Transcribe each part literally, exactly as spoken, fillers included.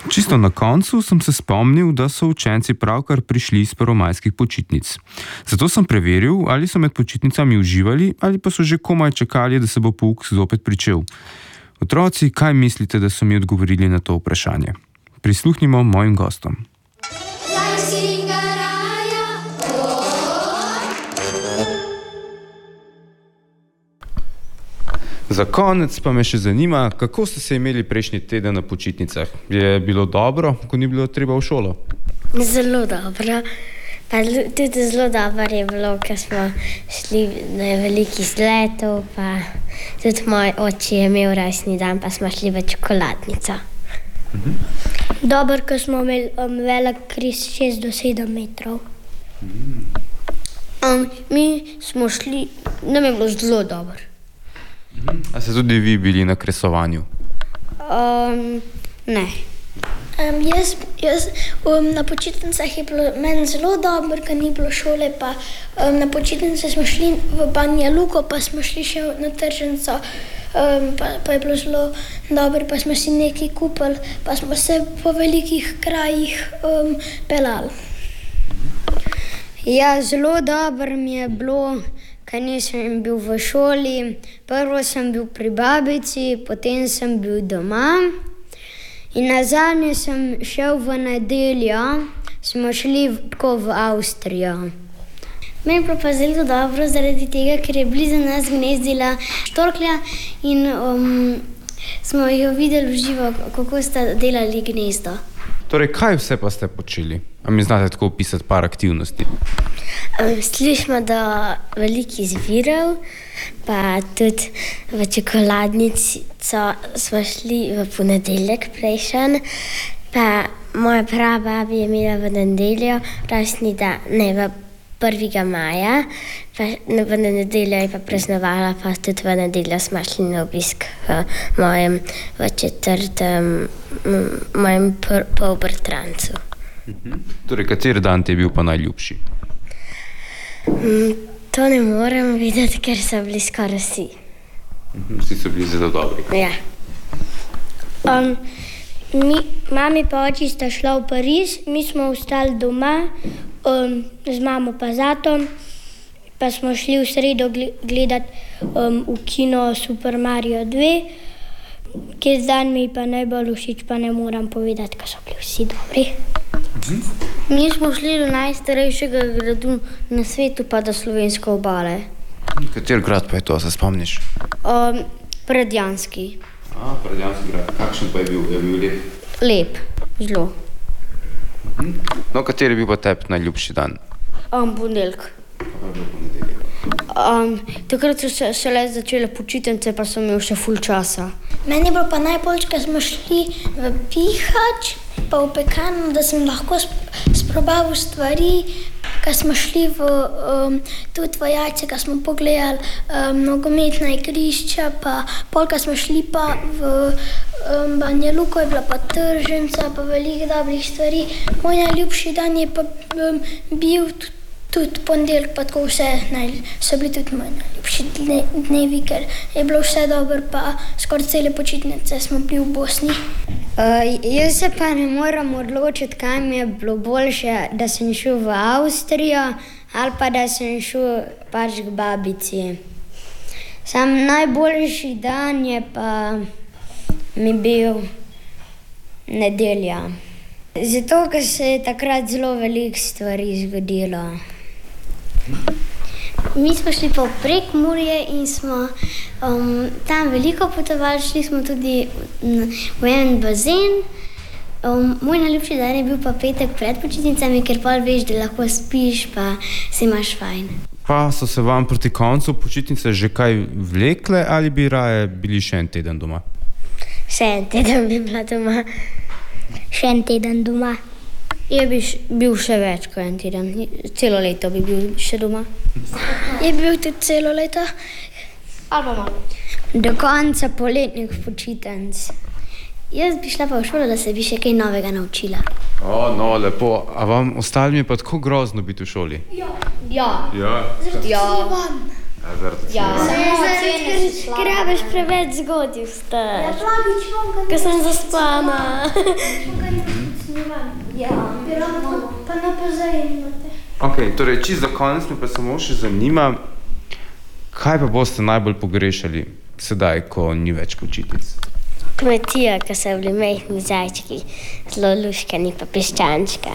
Čisto na koncu sem se spomnil, da so učenci pravkar prišli iz prvomajskih počitnic. Zato sem preveril, ali so med počitnicami uživali ali pa so že komaj čakali, da se bo pouk zopet pričel. Otroci, kaj mislite, da so mi odgovorili na to vprašanje? Prisluhnimo mojim gostom. Za konec pa me še zanima, kako ste se imeli prejšnji teden na počitnicah? Je bilo dobro, ko ni bilo treba v šolo? Zelo dobro. Pa tudi zelo dobro je bilo, ker smo šli na veliko izletov, pa tudi moj oče je imel rojstni dan, pa smo šli v čokoladnico. Mhm. Dobro, ker smo imeli um, velik križ šest do sedem metrov. Mhm. Um, mi smo šli, nam je bilo zelo dobro. A ste tudi vi bili na kresovanju? Um, ne. Um, jaz, jaz um, na počitnicah je bilo meni zelo dobro, ker ni bilo šole, pa um, na počitnice smo šli v Banja Luko, pa smo šli še na tržnico, um, pa, pa je bilo zelo dobro, pa smo si nekaj kupili, pa smo se po velikih krajih um, pelali. Ja, zelo dobro mi je bilo, ker nisem bil v šoli. Prvo sem bil pri babici, potem sem bil doma in nazadnje sem šel v nedeljo, smo šli tako v Avstrijo. Meni je bilo pa zelo dobro zaradi tega, ker je blizu nas gnezdila štorklja in um, smo jo videli v živo, kako sta delali gnezdo. Torej, kaj vse pa ste počeli? A mi znate tako opisati par aktivnosti? Slišimo, da veliko izvirov, pa tudi v čokoladnico smo šli v ponedeljek prejšnji, pa moja prababa je imela v nedeljo rojstni dan, ne, v prvega maja, pa v nedeljo je pa praznovala, pa tudi v nedeljo smo šli na obisk v mojem, v četrtem, mojem polbratrancu. Mhm. Torej, kateri dan ti je bil pa najljubši? Mm, to ne morem videti, ker so bili skoraj vsi. Mhm, vsi so bili zelo dobri. Ja. Um, mi, mami pa oči sta šla v Pariz, mi smo ostali doma, um, z mamo pa zatom, pa smo šli v sredo gledati um, v kino Super Mario dva, kjer dan mi pa najbolj všeč, pa ne moram povedati, ker so bili vsi dobri. Mhm. Mi smo šli do najstarejšega gradu na svetu, pa do slovenske obale. Kateri grad pa je to, se spomniš? Um, Predjanski. A, Predjanski grad. Kakšen pa je bil? Je bil lep? Lep, zelo. Mhm. No, kateri je bil pa tebi najljubši dan? Um, ponedeljek. Kaj je bil ponedeljek? Um, takrat so se šele začele počitnice, pa sem imel še ful časa. Meni je bilo pa najbolj, ker smo šli v Pihač, pa v Pekarno, da sem lahko sprobal stvari, ker smo šli v, um, tudi v Jajce, ker smo pogledali um, nogometna igrišča, pa pol, ker smo šli pa v um, Banja Luko, je bila pa tržnica, pa veliko dobrih stvari. Moj najljubši dan je pa um, bil tudi Tudi ponedeljek, pa tako vse naj, so bili tudi moji najljubši dnevi, ker je bilo vse dobro, pa skoraj cele počitnice smo bili v Bosni. Uh, jaz se pa ne moram odločiti, kaj mi je bilo boljše, da sem šel v Avstrijo ali pa da sem šel pač k babici. Sam najboljši dan je pa mi bil nedelja. Zato, ker se je takrat zelo veliko stvari zgodilo. Mi smo šli pa v Prekmurje in smo um, tam veliko potovali, šli smo tudi v en bazen. Um, moj najljubši dan je bil pa petek pred počitnicami, ker pol veš, da lahko spiš, pa se imaš fajn. Pa so se vam proti koncu počitnice že kaj vlekle ali bi raje bili še en teden doma? Še en teden bi bila doma. Še en teden doma. Je bi bil še več kot en teden. Celo leto bi bil še doma. Je bil tudi celo leto. Ali pa malo. Do konca poletnih počitnic. Jaz bi šla pa v šolo, da se bi še kaj novega naučila. O, no, lepo. A vam ostalim je pa tako grozno biti v šoli? Ja. Ja. Ja. Ja. zaradi Ja, ocenjevanja? Ker rabiš preveč zgodaj vstati. Ker sem zaspana. Ja. Pa ne pozajemate. Ok, torej čisto za konec me pa samo še zanima, kaj pa boste najbolj pogrešali sedaj, ko ni več počitnic? Kmetija, ko so bili majhni zajčki, zelo luškani pa piščančka.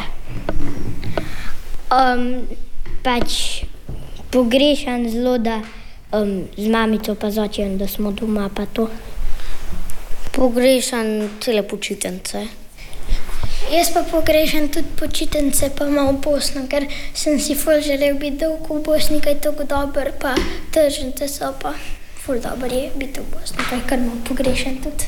Um, pač pogrešam zelo, da um, z mamico pa z očem, da smo doma pa to. Pogrešam cele počitnice. Jaz pa pogrešam tudi počitnice pa malo Bosno, ker sem si ful želel biti dolgo v Bosni, kaj je tako dober, pa tržnice so pa ful dober je biti v Bosni, pa je kar malo pogrešam tudi.